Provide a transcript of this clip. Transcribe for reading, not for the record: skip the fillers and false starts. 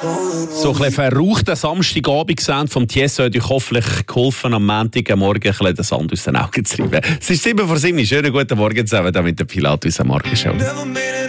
So ein bisschen verrauchter Samstagabend gesehen vom Tiesso hat euch hoffentlich geholfen, am Montagmorgen ein bisschen den Sand aus den Augen zu reiben. Es ist 7 vor 7. Schönen guten Morgen zusammen mit der Pilatus am Morgenshow.